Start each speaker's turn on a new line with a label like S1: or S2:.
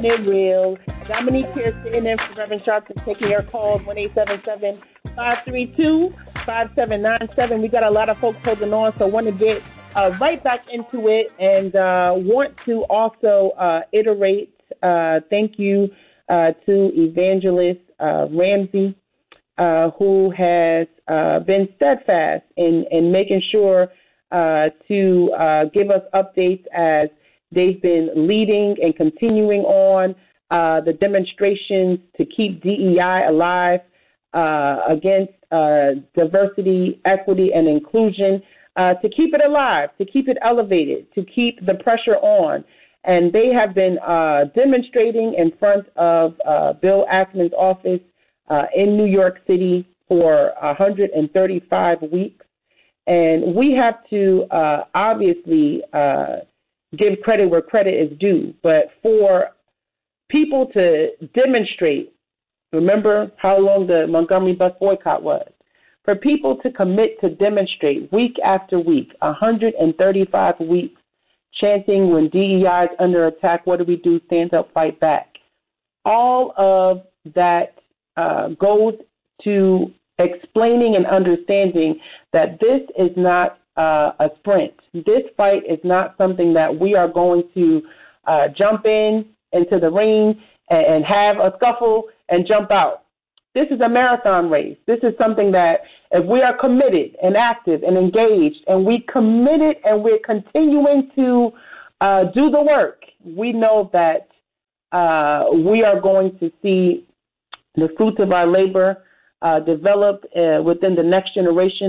S1: keeping it real. Dominique here sitting in for Reverend Sharpton, taking your calls, 1-877-532-5797. We got a lot of folks holding on, so want to get right back into it and want to also iterate. Thank you to Evangelist Ramsey, who has been steadfast in making sure to give us updates as they've been leading and continuing on the demonstrations to keep DEI alive against diversity, equity, and inclusion, to keep it alive, to keep it elevated, to keep the pressure on. And they have been demonstrating in front of Bill Ackman's office in New York City for 135 weeks. And we have to obviously give credit where credit is due. But for people to demonstrate, remember how long the Montgomery bus boycott was, for people to commit to demonstrate week after week, 135 weeks, chanting when DEI is under attack, what do we do? Stand up, fight back. All of that goes to explaining and understanding that this is not a sprint. This fight is not something that we are going to jump into the ring and have a scuffle and jump out. This is a marathon race. This is something that if we are committed and active and engaged and we committed and we're continuing to do the work, we know that we are going to see the fruits of our labor develop within the next generation